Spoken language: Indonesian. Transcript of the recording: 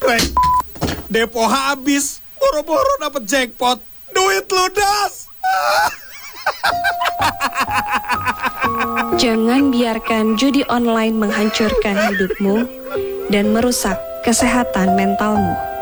Krek, depo habis, boro-boro dapet jackpot, duit ludas. Jangan biarkan judi online menghancurkan hidupmu dan merusak kesehatan mentalmu.